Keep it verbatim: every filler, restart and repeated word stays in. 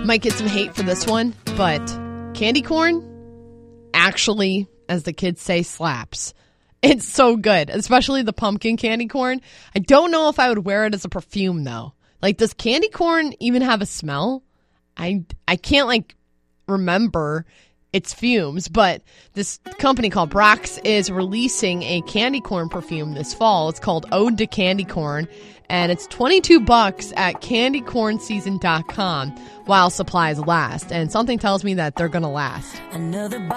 might get some hate for this one, but candy corn actually, as the kids say, slaps. It's so good, especially the pumpkin candy corn. I don't know if I would wear it as a perfume, though. Like, does candy corn even have a smell? I, I can't, like, remember its fumes, but this company called Brock's is releasing a candy corn perfume this fall. It's called Ode to Candy Corn, and it's twenty-two bucks at candy corn season dot com while supplies last. And something tells me that they're going to last. Another